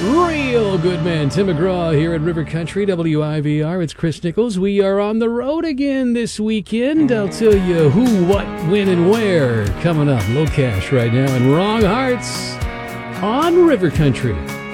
Real good man, Tim McGraw here at River Country, WIVR. It's Chris Nichols. We are on the road again this weekend. I'll tell you who, what, when, and where coming up. Low Cash right now and Wrong Hearts on River Country.